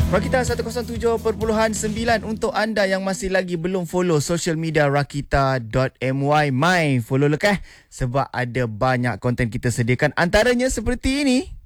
Rakita 107.9 untuk anda yang masih lagi belum follow social media rakita.my. Follow lekas sebab ada banyak konten kita sediakan. Antaranya seperti ini.